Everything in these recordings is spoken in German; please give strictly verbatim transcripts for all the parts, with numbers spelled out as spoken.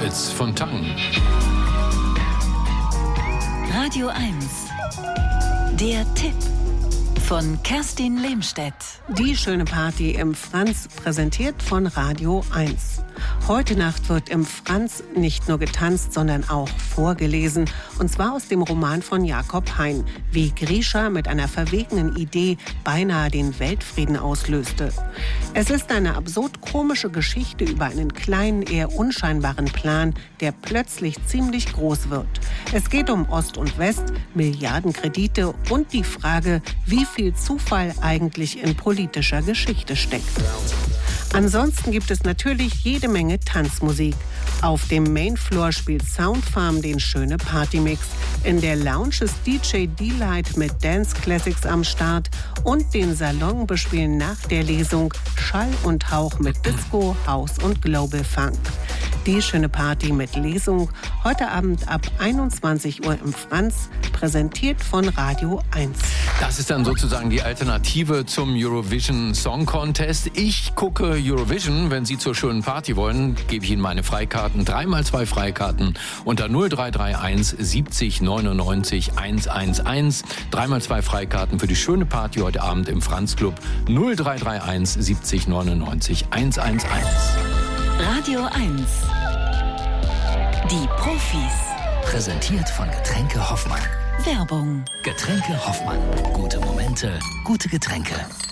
Poets von Tang. Radio eins. Der Tipp von Kerstin Lehmstedt. Die schöne Party im Franz, präsentiert von Radio eins. Heute Nacht wird im Franz nicht nur getanzt, sondern auch vorgelesen. Und zwar aus dem Roman von Jakob Hein, wie Grisha mit einer verwegenen Idee beinahe den Weltfrieden auslöste. Es ist eine absurd komische Geschichte über einen kleinen, eher unscheinbaren Plan, der plötzlich ziemlich groß wird. Es geht um Ost und West, Milliardenkredite und die Frage, wie viel Zufall eigentlich in politischer Geschichte steckt. Ansonsten gibt es natürlich jede Menge Tanzmusik. Auf dem Mainfloor spielt Soundfarm den schöne Partymix. In der Lounge ist D J D-Light mit Dance Classics am Start und den Salon bespielen nach der Lesung Schall und Hauch mit Disco, House und Global Funk. Die schöne Party mit Lesung heute Abend ab einundzwanzig Uhr im Franz, präsentiert von Radio eins. Das ist dann sozusagen die Alternative zum Eurovision Song Contest. Ich gucke Eurovision. Wenn Sie zur schönen Party wollen, gebe ich Ihnen meine Freikarten. Dreimal zwei Freikarten unter null drei drei eins siebzig neunundneunzig hunderteins. Dreimal zwei Freikarten für die schöne Party heute Abend im Franz Club. null drei drei eins siebzig neunundneunzig hunderteins. Radio eins. Die Profis. Präsentiert von Getränke Hoffmann. Werbung. Getränke Hoffmann. Gute Momente, gute Getränke.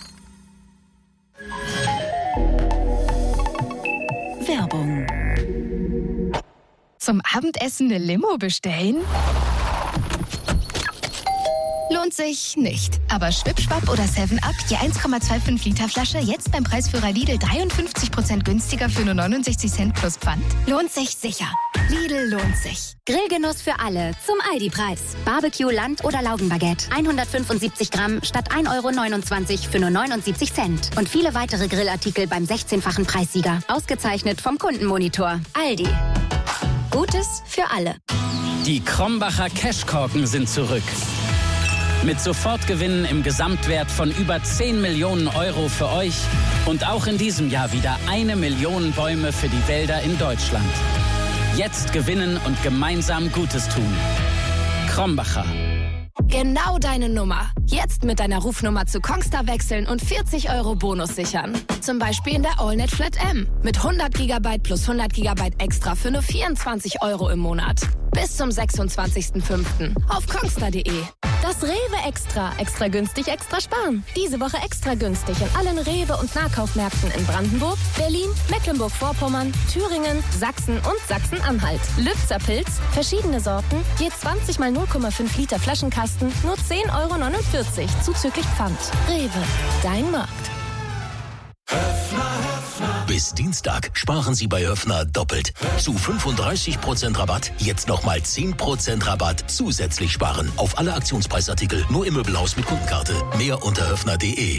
Werbung. Zum Abendessen eine Limo bestellen? Lohnt sich nicht. Aber Schwipschwapp oder seven up, je eins Komma fünfundzwanzig Liter Flasche, jetzt beim Preisführer Lidl dreiundfünfzig Prozent günstiger für nur neunundsechzig Cent plus Pfand. Lohnt sich sicher. Lidl lohnt sich. Grillgenuss für alle zum Aldi-Preis. Barbecue, Land- oder Laugenbaguette. hundertfünfundsiebzig Gramm statt ein Euro neunundzwanzig für nur neunundsiebzig Cent. Und viele weitere Grillartikel beim sechzehnfachen Preissieger. Ausgezeichnet vom Kundenmonitor. Aldi. Gutes für alle. Die Krombacher Cashkorken sind zurück. Mit Sofortgewinnen im Gesamtwert von über zehn Millionen Euro für euch und auch in diesem Jahr wieder eine Million Bäume für die Wälder in Deutschland. Jetzt gewinnen und gemeinsam Gutes tun. Krombacher. Genau deine Nummer. Jetzt mit deiner Rufnummer zu Kongstar wechseln und vierzig Euro Bonus sichern. Zum Beispiel in der AllNet Flat M. Mit hundert Gigabyte plus hundert Gigabyte extra für nur vierundzwanzig Euro im Monat. Bis zum sechsundzwanzigsten fünften auf kongstar punkt de. Das Rewe Extra. Extra günstig, extra sparen. Diese Woche extra günstig in allen Rewe- und Nahkaufmärkten in Brandenburg, Berlin, Mecklenburg-Vorpommern, Thüringen, Sachsen und Sachsen-Anhalt. Lübzer Pilz, verschiedene Sorten, je zwanzig mal null Komma fünf Liter Flaschenkasten, nur zehn Euro neunundvierzig, zuzüglich Pfand. Rewe, dein Markt. Bis Dienstag sparen Sie bei Höffner doppelt. Zu fünfunddreißig Prozent Rabatt, jetzt nochmal zehn Prozent Rabatt zusätzlich sparen. Auf alle Aktionspreisartikel, nur im Möbelhaus mit Kundenkarte. Mehr unter höffner punkt de.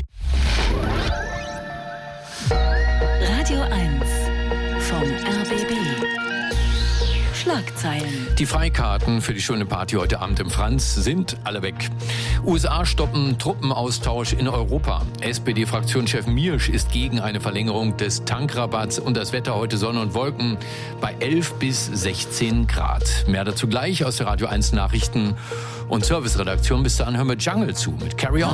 Radio eins vom R B B. Schlagzeilen. Die Freikarten für die schöne Party heute Abend im Franz sind alle weg. U S A stoppen Truppenaustausch in Europa. S P D-Fraktionschef Miersch ist gegen eine Verlängerung des Tankrabatts und das Wetter heute Sonne und Wolken bei elf bis sechzehn Grad. Mehr dazu gleich aus der Radio eins Nachrichten- und Serviceredaktion. Bis dahin hören wir Jungle zu mit Carry On.